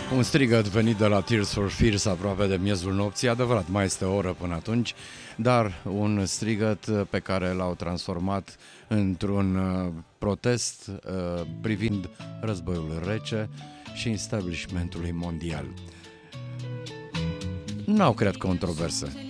Un strigăt venit de la Tears for Fears aproape de miezul nopții, adevărat, mai este o oră până atunci, dar un strigăt pe care l-au transformat într-un protest privind războiul rece și establishmentului mondial. N-au creat controverse.